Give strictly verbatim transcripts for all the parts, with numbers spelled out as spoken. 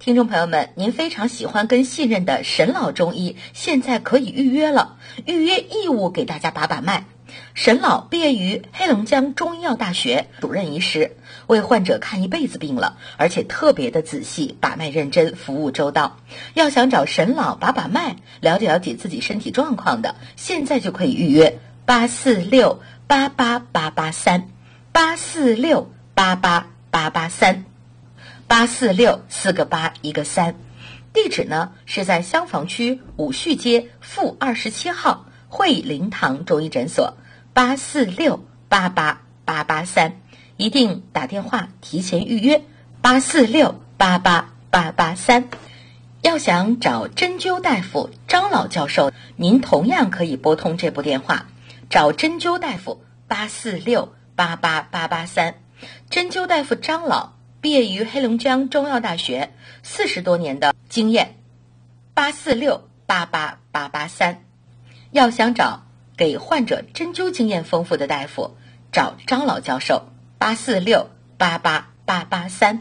听众朋友们，您非常喜欢跟信任的沈老中医，现在可以预约了，预约义务给大家把把脉。沈老毕业于黑龙江中医药大学，主任医师，为患者看一辈子病了，而且特别的仔细，把脉认真，服务周到。要想找沈老把把脉，了解了解自己身体状况的，现在就可以预约八四六八八八八三八四六八八八八三八四六四个八一个三。地址呢是在襄樊区武旭街负二十七号惠灵堂中医诊所，八四六八八八八三，一定打电话提前预约八四六八八八八三。要想找针灸大夫张老教授，您同样可以拨通这部电话，找针灸大夫八四六八八八八三。针灸大夫张老毕业于黑龙江中药大学，四十多年的经验，八四六八八八八三。要想找给患者针灸经验丰富的大夫，找张老教授，八四六八八八八三。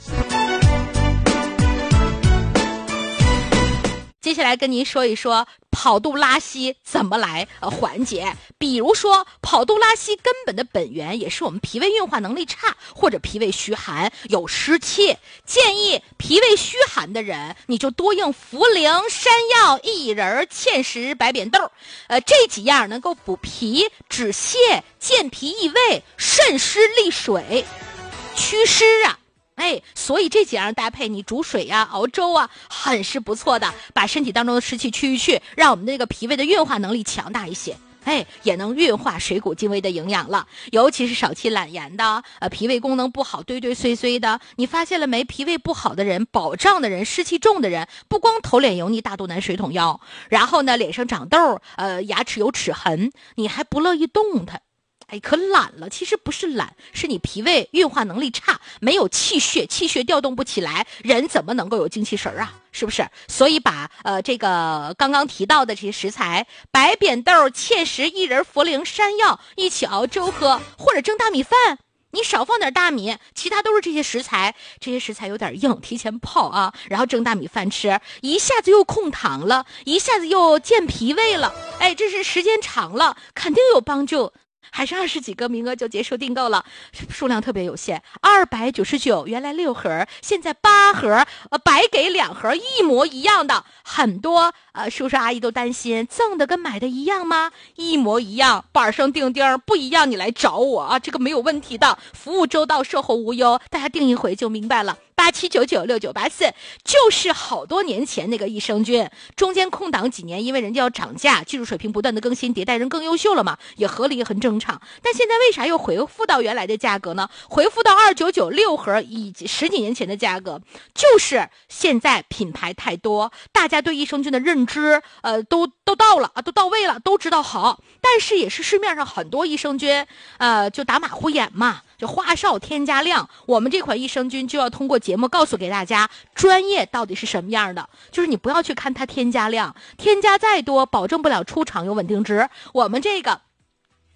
接下来跟您说一说跑肚拉稀怎么来呃缓解。比如说跑肚拉稀根本的本源也是我们脾胃运化能力差，或者脾胃虚寒有湿气。建议脾胃虚寒的人，你就多用茯苓、山药、薏仁、芡实、白扁豆，呃，这几样能够补脾、止泻、健脾益胃、渗湿利水、祛湿啊。哎，所以这几样搭配，你煮水呀、啊、熬粥啊，很是不错的，把身体当中的湿气去一去，让我们的这个脾胃的运化能力强大一些。哎，也能运化水谷精微的营养了。尤其是少气懒言的，呃，脾胃功能不好、堆堆碎碎的，你发现了没？脾胃不好的人、饱胀的人、湿气重的人，不光头脸油腻、大肚腩、水桶腰，然后呢，脸上长痘，呃，牙齿有齿痕，你还不乐意动弹。哎，可懒了，其实不是懒，是你脾胃运化能力差，没有气血，气血调动不起来，人怎么能够有精气神啊？是不是？所以把呃这个刚刚提到的这些食材，白扁豆、芡实、薏仁、茯苓、山药一起熬粥喝，或者蒸大米饭，你少放点大米，其他都是这些食材，这些食材有点硬，提前泡啊，然后蒸大米饭吃，一下子又控糖了，一下子又健脾胃了，哎，这是时间长了肯定有帮助。还剩二十几个名额就结束订购了，数量特别有限，二百九十九，原来六盒，现在八盒，呃，白给两盒，一模一样的。很多呃叔叔阿姨都担心，赠的跟买的一样吗？一模一样，板上钉钉，不一样你来找我啊，这个没有问题的，服务周到，售后无忧，大家订一回就明白了。八七九九六九八四，就是好多年前那个益生菌，中间空档几年，因为人家要涨价，技术水平不断的更新迭代，人更优秀了嘛，也合理也很正常。但现在为啥又恢复到原来的价格呢？恢复到二九九六盒以及十几年前的价格，就是现在品牌太多，大家对益生菌的认知，呃，都都到了啊，都到位了，都知道好，但是也是市面上很多益生菌，呃，就打马虎眼嘛。就花哨添加量，我们这款益生菌就要通过节目告诉给大家，专业到底是什么样的。就是你不要去看它添加量，添加再多，保证不了出厂有稳定值。我们这个